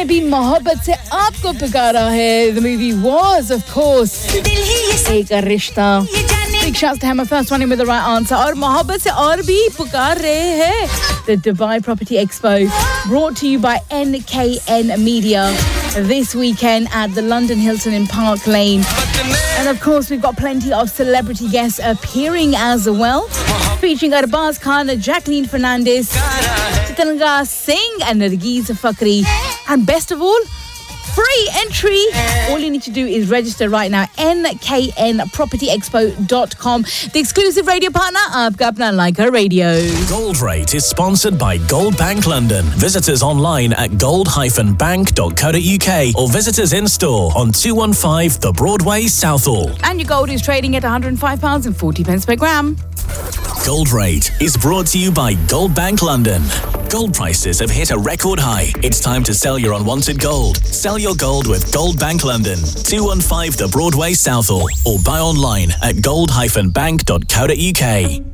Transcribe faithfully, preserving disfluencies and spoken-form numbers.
ने भी मोहब्बत से आपको पुकारा है. The movie was, of course, एक रिश्ता. Big shouts to Hammer, first one in with the right answer. और मोहब्बत से और भी पुकार रहे हैं. The Dubai Property Expo, brought to you by N K N Media, this weekend at the London Hilton in Park Lane. And of course, we've got plenty of celebrity guests appearing as well, featuring Arbaz Khan, Jacqueline Fernandez, Chitanga Singh and Nargiz Fakhri. And best of all, free entry. All you need to do is register right now. N K N property expo dot com. The exclusive radio partner, Aapka Apna Leica Radio. Gold Rate is sponsored by Gold Bank London. Visit us online at gold dash bank dot co dot uk or visit us in store on two fifteen The Broadway, Southall. And your gold is trading at one hundred five pounds forty per gram. Gold Rate is brought to you by Gold Bank London. Gold prices have hit a record high. It's time to sell your unwanted gold. Sell your gold with Gold Bank London, two fifteen The Broadway, Southall, or buy online at gold dash bank dot co dot uk.